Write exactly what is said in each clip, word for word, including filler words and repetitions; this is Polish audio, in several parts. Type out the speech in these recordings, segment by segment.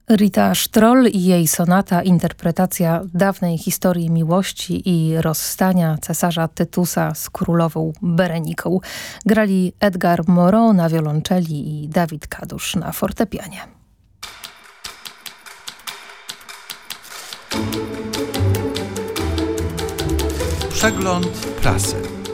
Rita Sztroll i jej sonata, interpretacja dawnej historii miłości i rozstania cesarza Tytusa z królową Bereniką. Grali Edgar Moreau na wiolonczeli i Dawid Kadusz na fortepianie. Przegląd prasy.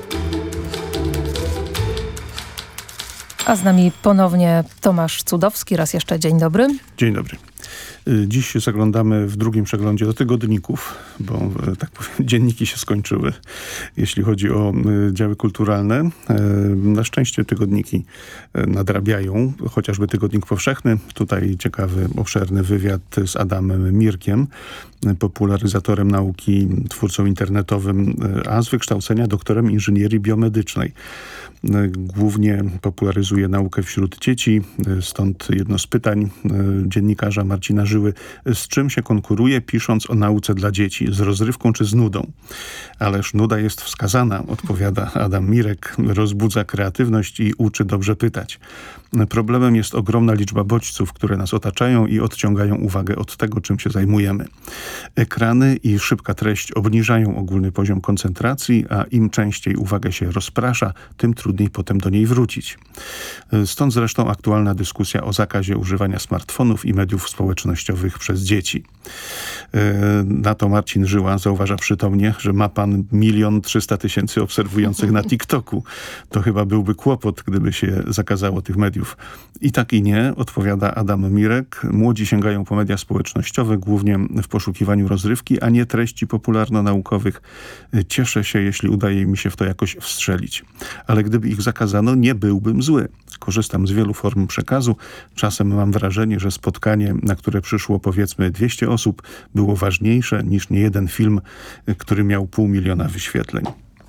A z nami ponownie Tomasz Cudowski. Raz jeszcze dzień dobry. Dzień dobry. Dziś zaglądamy w drugim przeglądzie do tygodników, bo tak powiem, dzienniki się skończyły, jeśli chodzi o działy kulturalne. Na szczęście tygodniki nadrabiają, chociażby Tygodnik Powszechny. Tutaj ciekawy, obszerny wywiad z Adamem Mirkiem, popularyzatorem nauki, twórcą internetowym, a z wykształcenia doktorem inżynierii biomedycznej. Głównie popularyzuje naukę wśród dzieci, stąd jedno z pytań dziennikarza Marcina Żyły. Z czym się konkuruje, pisząc o nauce dla dzieci? Z rozrywką czy z nudą? Ależ nuda jest wskazana, odpowiada Adam Mirek. Rozbudza kreatywność i uczy dobrze pytać. Problemem jest ogromna liczba bodźców, które nas otaczają i odciągają uwagę od tego, czym się zajmujemy. Ekrany i szybka treść obniżają ogólny poziom koncentracji, a im częściej uwagę się rozprasza, tym trudniej potem do niej wrócić. Stąd zresztą aktualna dyskusja o zakazie używania smartfonów i mediów społecznościowych przez dzieci. Na to Marcin Żyła zauważa przytomnie, że ma pan milion trzysta tysięcy obserwujących na TikToku. To chyba byłby kłopot, gdyby się zakazało tych mediów. I tak i nie, odpowiada Adam Mirek. Młodzi sięgają po media społecznościowe głównie w poszukiwaniu rozrywki, a nie treści popularno-naukowych. Cieszę się, jeśli udaje mi się w to jakoś wstrzelić. Ale gdyby ich zakazano, nie byłbym zły. Korzystam z wielu form przekazu. Czasem mam wrażenie, że spotkanie, na które przyszło powiedzmy dwieście osób, było ważniejsze niż niejeden film, który miał pół miliona wyświetleń.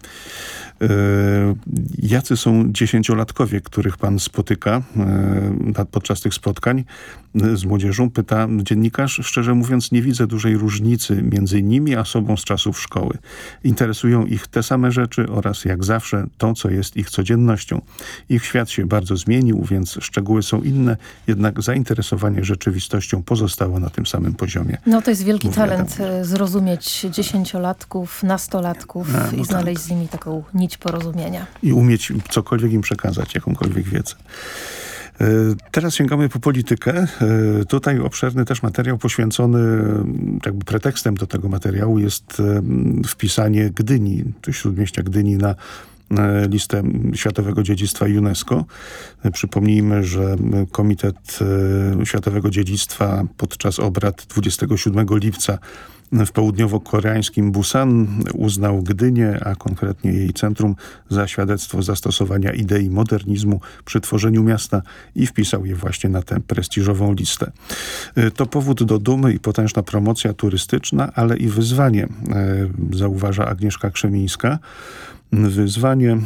Jacy są dziesięciolatkowie, których pan spotyka podczas tych spotkań z młodzieżą? Pyta dziennikarz. Szczerze mówiąc, nie widzę dużej różnicy między nimi a sobą z czasów szkoły. Interesują ich te same rzeczy oraz jak zawsze to, co jest ich codziennością. Ich świat się bardzo zmienił, więc szczegóły są inne, jednak zainteresowanie rzeczywistością pozostało na tym samym poziomie. No to jest wielki Mówi talent Adam. Zrozumieć dziesięciolatków, nastolatków A, no i znaleźć tak. z nimi taką nić porozumienia. I umieć cokolwiek im przekazać, jakąkolwiek wiedzę. Teraz sięgamy po politykę. Tutaj obszerny też materiał poświęcony, jakby pretekstem do tego materiału jest wpisanie Gdyni, to śródmieścia Gdyni na listę Światowego Dziedzictwa UNESCO. Przypomnijmy, że Komitet Światowego Dziedzictwa podczas obrad dwudziestego siódmego lipca w południowo-koreańskim Busan uznał Gdynię, a konkretnie jej centrum, za świadectwo zastosowania idei modernizmu przy tworzeniu miasta i wpisał je właśnie na tę prestiżową listę. To powód do dumy i potężna promocja turystyczna, ale i wyzwanie, zauważa Agnieszka Krzemińska. Wyzwanie,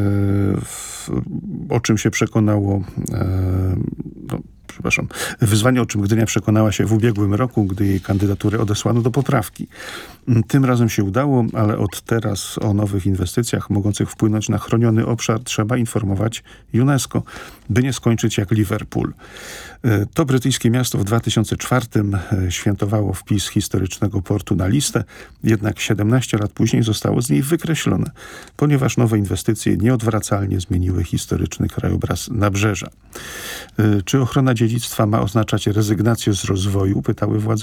o czym się przekonało, no, przepraszam, wyzwanie, o czym Gdynia przekonała się w ubiegłym roku, gdy jej kandydatury odesłano do poprawki. Tym razem się udało, ale od teraz o nowych inwestycjach mogących wpłynąć na chroniony obszar trzeba informować UNESCO, by nie skończyć jak Liverpool. To brytyjskie miasto w dwa tysiące czwartym świętowało wpis historycznego portu na listę, jednak siedemnaście lat później zostało z niej wykreślone, ponieważ nowe inwestycje nieodwracalnie zmieniły historyczny krajobraz nabrzeża. Czy ochrona dziedzictwa ma oznaczać rezygnację z rozwoju? Pytały władze